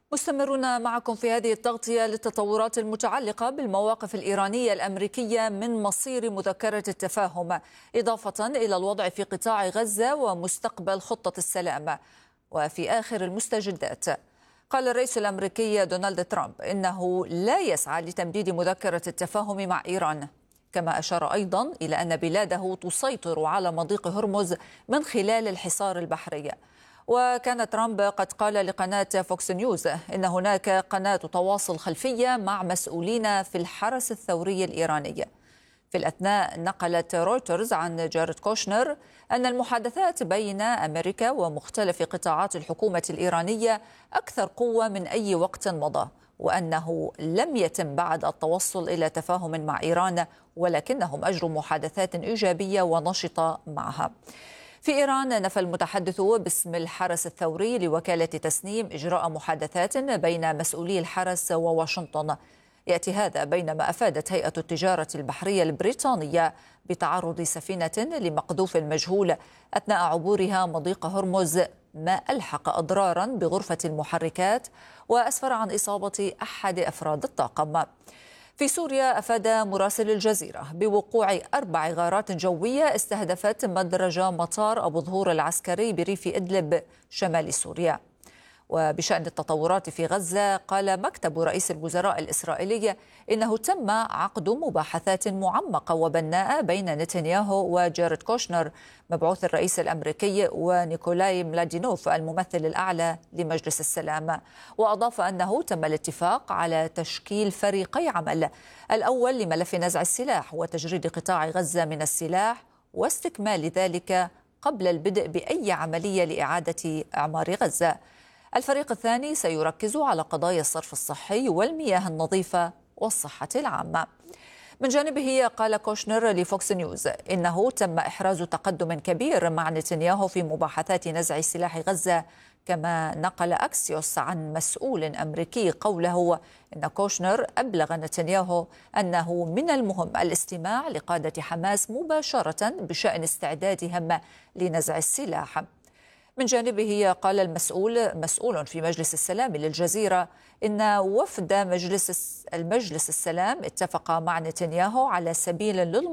مستمرون معكم في هذه التغطية للتطورات المتعلقة بالمواقف الإيرانية الأمريكية من مصير مذكرة التفاهم، إضافة إلى الوضع في قطاع غزة ومستقبل خطة السلام. وفي آخر المستجدات، قال الرئيس الأمريكي دونالد ترامب إنه لا يسعى لتمديد مذكرة التفاهم مع إيران، كما أشار أيضا إلى أن بلاده تسيطر على مضيق هرمز من خلال الحصار البحري. وكان ترامب قد قال لقناة فوكس نيوز إن هناك قناة تواصل خلفية مع مسؤولين في الحرس الثوري الإيراني. في الأثناء، نقلت رويترز عن جاريد كوشنر أن المحادثات بين أمريكا ومختلف قطاعات الحكومة الإيرانية أكثر قوة من أي وقت مضى، وأنه لم يتم بعد التوصل إلى تفاهم مع إيران، ولكنهم أجروا محادثات إيجابية ونشطة معها. في إيران، نفى المتحدث باسم الحرس الثوري لوكالة تسنيم إجراء محادثات بين مسؤولي الحرس وواشنطن. يأتي هذا بينما أفادت هيئة التجارة البحرية البريطانية بتعرض سفينة لمقذوف مجهول أثناء عبورها مضيق هرمز، ما ألحق أضرارا بغرفة المحركات وأسفر عن إصابة أحد أفراد الطاقم. في سوريا، أفاد مراسل الجزيرة بوقوع 4 غارات جوية استهدفت مدرج مطار أبو ظهور العسكري بريف إدلب شمال سوريا. وبشأن التطورات في غزة، قال مكتب رئيس الوزراء الإسرائيلي إنه تم عقد مباحثات معمقة وبناءة بين نتنياهو وجاريد كوشنر مبعوث الرئيس الأمريكي ونيكولاي ملادينوف الممثل الأعلى لمجلس السلام. وأضاف أنه تم الاتفاق على تشكيل فريقي عمل، الأول لملف نزع السلاح وتجريد قطاع غزة من السلاح واستكمال ذلك قبل البدء بأي عملية لإعادة إعمار غزة. الفريق الثاني سيركز على قضايا الصرف الصحي والمياه النظيفة والصحة العامة. من جانبه، قال كوشنر لفوكس نيوز إنه تم إحراز تقدم كبير مع نتنياهو في مباحثات نزع سلاح غزة. كما نقل أكسيوس عن مسؤول أمريكي قوله إن كوشنر أبلغ نتنياهو أنه من المهم الاستماع لقادة حماس مباشرة بشأن استعدادهم لنزع السلاح. من جانبه، قال مسؤول في مجلس السلام للجزيرة إن وفد المجلس السلام اتفق مع نتنياهو على سبيل